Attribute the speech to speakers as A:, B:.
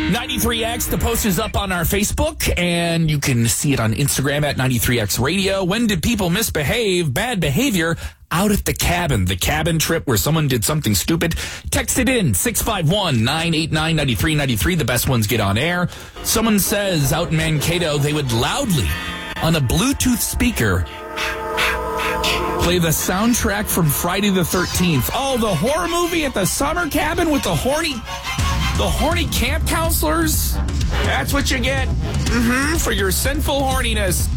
A: 93X, the post is up on our Facebook, and you can see it on Instagram at 93X Radio. When did people misbehave? Bad behavior out at the cabin. The cabin trip where someone did something stupid. Text it in, 651-989-9393. The best ones get on air. Someone says out in Mankato they would loudly, on a Bluetooth speaker, play the soundtrack from Friday the 13th. Oh, the horror movie at the summer cabin with the horny camp counselors. That's what you get for your sinful horniness.